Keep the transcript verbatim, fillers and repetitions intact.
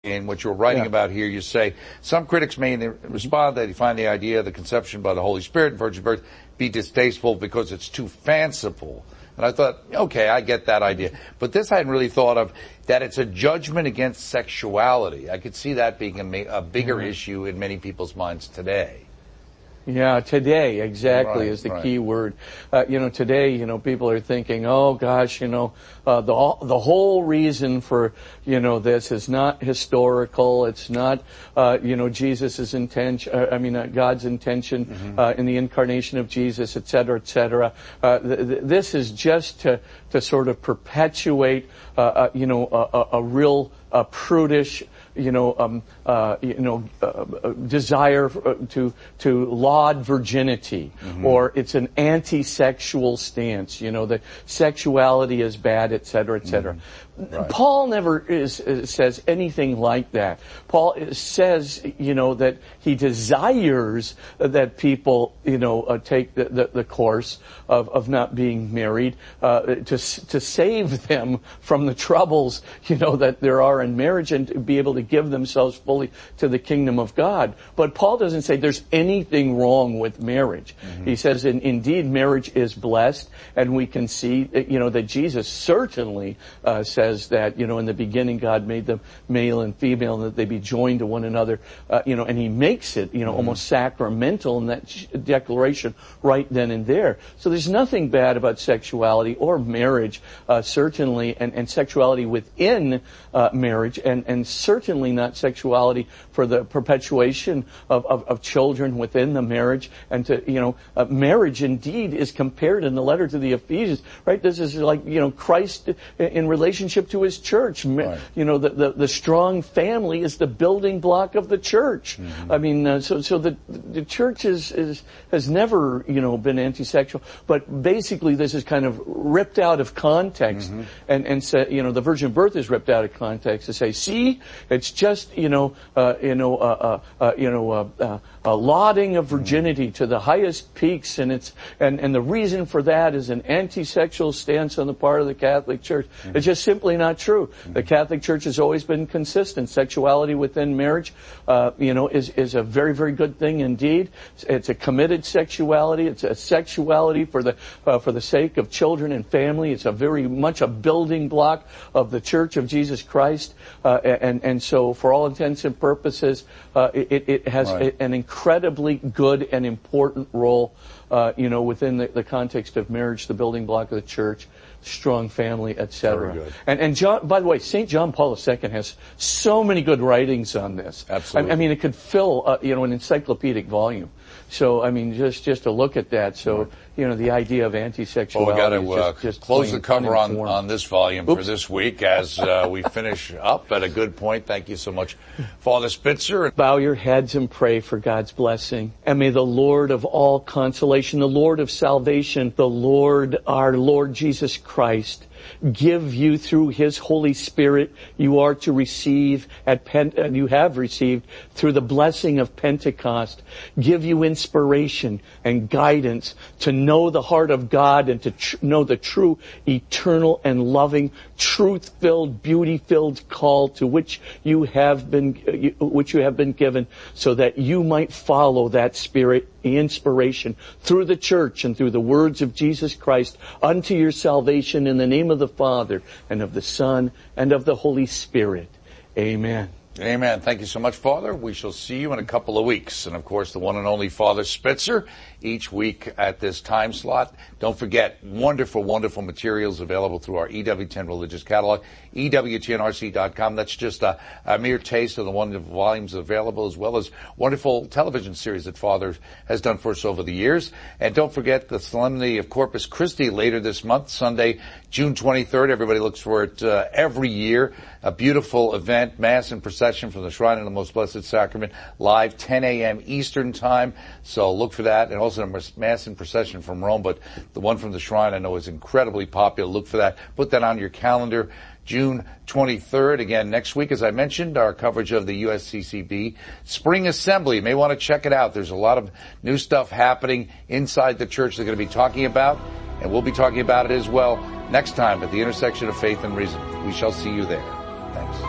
in what you're writing yeah. about here, you say, some critics may respond that you find the idea of the conception by the Holy Spirit and virgin birth be distasteful because it's too fanciful. And I thought, okay, I get that idea. But this I hadn't really thought of, that it's a judgment against sexuality. I could see that being a, ma- a bigger mm-hmm. issue in many people's minds today. Yeah, today, exactly, right, is the right. key word. Uh, you know, today, you know, people are thinking, oh gosh, you know, uh, the, the whole reason for, you know, this is not historical. It's not, uh, you know, Jesus' intention, uh, I mean, uh, God's intention, mm-hmm. uh, in the incarnation of Jesus, et cetera, et cetera. Uh, th- th- this is just to, to sort of perpetuate, uh, uh you know, a, a, a real, uh, prudish, you know, um, uh, you know, uh, desire to to laud virginity, mm-hmm. or it's an anti-sexual stance. You know, that sexuality is bad, et cetera, et cetera. Mm-hmm. Right. Paul never is, is, says anything like that. Paul is, says, you know, that he desires that people, you know, uh, take the, the, the course of, of not being married, uh, to to save them from the troubles, you know, that there are in marriage, and to be able to give themselves fully to the kingdom of God. But Paul doesn't say there's anything wrong with marriage. Mm-hmm. He says, in, indeed, marriage is blessed, and we can see, you know, that Jesus certainly uh, says that, you know, in the beginning God made them male and female, and that they be joined to one another, uh, you know, and he makes it, you know, mm-hmm. almost sacramental in that declaration right then and there. So there's nothing bad about sexuality or marriage, uh, certainly, and, and sexuality within uh, marriage, and, and certainly not sexuality for the perpetuation of, of, of children within the marriage. And to, you know, uh, marriage indeed is compared in the letter to the Ephesians, right? This is like, you know, Christ in relationship to his church. Right. You know, the, the, the strong family is the building block of the church. Mm-hmm. I mean, uh, so, so the, the church is, is, has never, you know, been anti-sexual, but basically this is kind of ripped out of context, mm-hmm. and, and say, you know, the virgin birth is ripped out of context to say, see, it's just, you know, uh, you know, uh, uh, uh, you know, uh, uh, a lauding of virginity mm-hmm. to the highest peaks, and it's, and, and the reason for that is an anti-sexual stance on the part of the Catholic Church. Mm-hmm. It's just simply not true. Mm-hmm. The Catholic Church has always been consistent. Sexuality within marriage, uh, you know, is, is a very, very good thing indeed. It's a committed sexuality. It's a sexuality for the, uh, for the sake of children and family. It's a very much a building block of the Church of Jesus Christ. Uh, and, and so for all intents and purposes, uh, it, it has right. a, an incredibly good and important role, uh, you know, within the, the context of marriage, the building block of the church, strong family, et cetera. And, and John, by the way, Saint John Paul the Second has so many good writings on this. Absolutely. I, I mean, it could fill, uh, you know, an encyclopedic volume. So, I mean, just, just to look at that. So, you know, the idea of anti-sexuality. Well, we got to uh, just, just close the cover on, on this volume Oops. for this week as uh, we finish up at a good point. Thank you so much, Father Spitzer. Bow your heads and pray for God's blessing. And may the Lord of all consolation, the Lord of salvation, the Lord, our Lord Jesus Christ, give you through His Holy Spirit you are to receive at Pent- and you have received through the blessing of Pentecost, give you inspiration and guidance to know the heart of God and to tr- know the true, eternal and loving, truth-filled, beauty-filled call to which you have been, uh, which you have been given, so that you might follow that Spirit inspiration through the church and through the words of Jesus Christ unto your salvation, in the name of the Father and of the Son and of the Holy Spirit. Amen. Amen. Thank you so much, Father. We shall see you in a couple of weeks. And, of course, the one and only Father Spitzer each week at this time slot. Don't forget, wonderful, wonderful materials available through our E W T N Religious Catalog, E W T N R C dot com. That's just a, a mere taste of the wonderful volumes available, as well as wonderful television series that Father has done for us over the years. And don't forget the Solemnity of Corpus Christi later this month, Sunday, June twenty-third. Everybody looks for it uh, every year. A beautiful event, Mass and procession from the Shrine of the Most Blessed Sacrament, live ten a.m. Eastern Time. So look for that. And also a Mass and procession from Rome, but the one from the Shrine I know is incredibly popular. Look for that. Put that on your calendar. June twenty-third. Again, next week, as I mentioned, our coverage of the U S C C B Spring Assembly. You may want to check it out. There's a lot of new stuff happening inside the church they're going to be talking about, and we'll be talking about it as well next time at the intersection of faith and reason. We shall see you there.